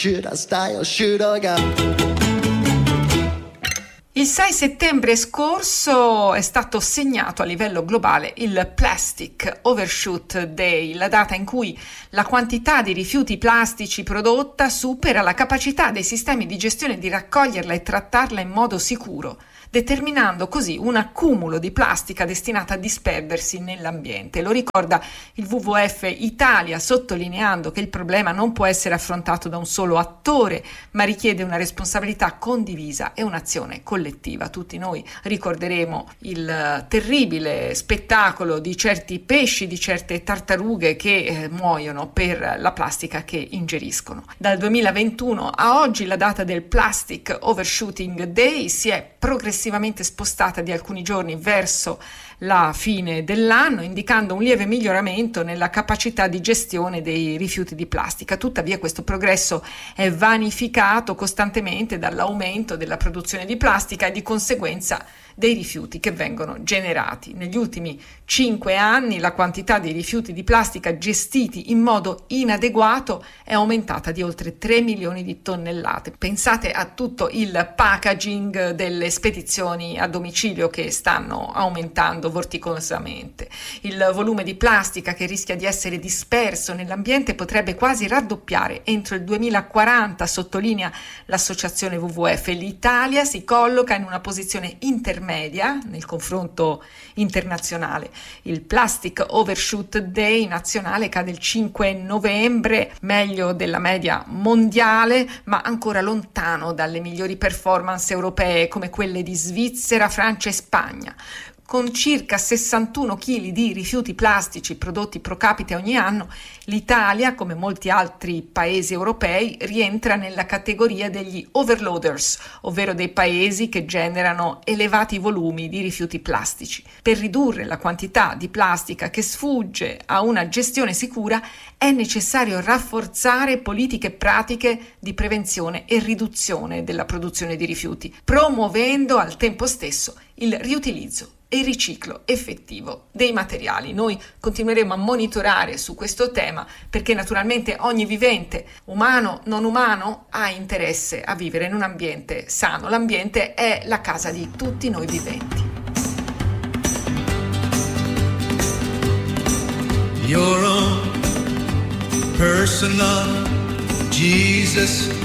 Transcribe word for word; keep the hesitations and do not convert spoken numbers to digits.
should I stay or should I go? Il sei settembre scorso è stato segnato a livello globale il Plastic Overshoot Day, la data in cui la quantità di rifiuti plastici prodotta supera la capacità dei sistemi di gestione di raccoglierla e trattarla in modo sicuro, determinando così un accumulo di plastica destinata a disperdersi nell'ambiente. Lo ricorda il W W F Italia, sottolineando che il problema non può essere affrontato da un solo attore, ma richiede una responsabilità condivisa e un'azione collettiva. Tutti noi ricorderemo il terribile spettacolo di certi pesci, di certe tartarughe che eh, muoiono per la plastica che ingeriscono. Dal duemilaventuno a oggi la data del Plastic Overshooting Day si è progressivamente spostata di alcuni giorni verso la fine dell'anno, indicando un lieve miglioramento nella capacità di gestione dei rifiuti di plastica. Tuttavia questo progresso è vanificato costantemente dall'aumento della produzione di plastica e di conseguenza dei rifiuti che vengono generati. Negli ultimi cinque anni la quantità di rifiuti di plastica gestiti in modo inadeguato è aumentata di oltre tre milioni di tonnellate. Pensate a tutto il packaging delle spedizioni a domicilio che stanno aumentando vorticosamente. Il volume di plastica che rischia di essere disperso nell'ambiente potrebbe quasi raddoppiare entro il duemilaquaranta, sottolinea l'associazione W W F. L'Italia si colloca in una posizione intermedia nel confronto internazionale. Il Plastic Overshoot Day nazionale cade il cinque novembre, meglio della media mondiale, ma ancora lontano dalle migliori performance europee come quelle di Svizzera, Francia e Spagna. Con circa sessantuno chili di rifiuti plastici prodotti pro capite ogni anno, l'Italia, come molti altri paesi europei, rientra nella categoria degli overloaders, ovvero dei paesi che generano elevati volumi di rifiuti plastici. Per ridurre la quantità di plastica che sfugge a una gestione sicura è necessario rafforzare politiche pratiche di prevenzione e riduzione della produzione di rifiuti, promuovendo al tempo stesso il riutilizzo e il riciclo effettivo dei materiali. Noi continueremo a monitorare su questo tema perché naturalmente ogni vivente, umano, non umano, ha interesse a vivere in un ambiente sano. L'ambiente è la casa di tutti noi viventi. Your own personal Jesus